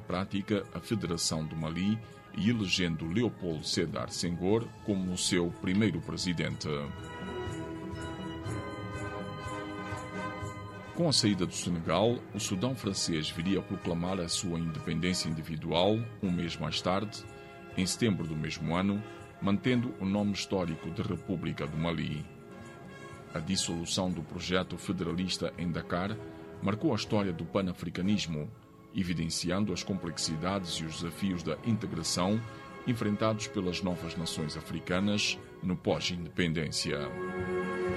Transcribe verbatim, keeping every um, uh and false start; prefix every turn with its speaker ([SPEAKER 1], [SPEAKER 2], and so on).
[SPEAKER 1] prática a Federação do Mali e elegendo Leopoldo Sédar Senghor como seu primeiro presidente. Com a saída do Senegal, o Sudão francês viria a proclamar a sua independência individual um mês mais tarde, em setembro do mesmo ano, mantendo o nome histórico de República do Mali. A dissolução do projeto federalista em Dakar marcou a história do panafricanismo, evidenciando as complexidades e os desafios da integração enfrentados pelas novas nações africanas no pós-independência.